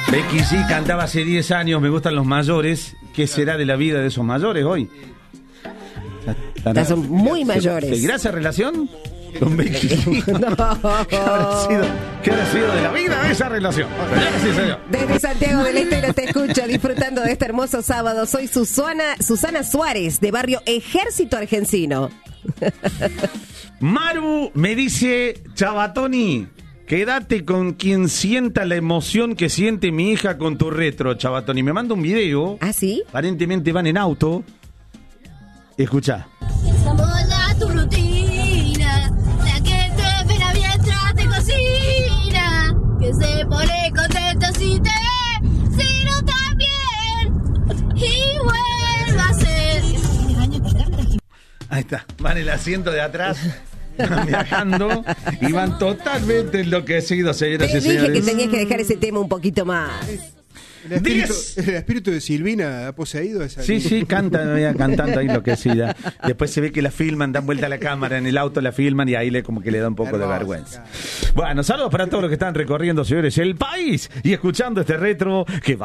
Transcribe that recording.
Becky G cantaba hace 10 años, me gustan los mayores. ¿Qué será de la vida de esos mayores hoy? Ya son muy mayores. ¿Seguirá esa relación con Becky G? No. ¿Qué habrá sido de la vida de esa relación? Sí, señor. Desde Santiago del Estero te escucho disfrutando de este hermoso sábado. Soy Susana Suárez, de barrio Ejército Argentino. Maru me dice, Chabatoni, quédate con quien sienta la emoción que siente mi hija con tu retro, Chabatoni. Me manda un video. ¿Ah, sí? Aparentemente van en auto. Escucha. Moda tu rutina, la que te espera mientras te cocina, que se pone contento si te ve, si no también, y vuelve a ser. Ahí está, van en el asiento de atrás, van viajando y van totalmente enloquecidos, señoras Te y dije señores. que tenías que dejar ese tema un poquito más. El espíritu de Silvina ha poseído esa. Sí, canta, cantando ahí enloquecida. Después se ve que la filman, dan vuelta a la cámara en el auto, la filman y ahí como que le da un poco de vergüenza. Bueno, saludos para todos los que están recorriendo, señores, el país y escuchando este retro que va.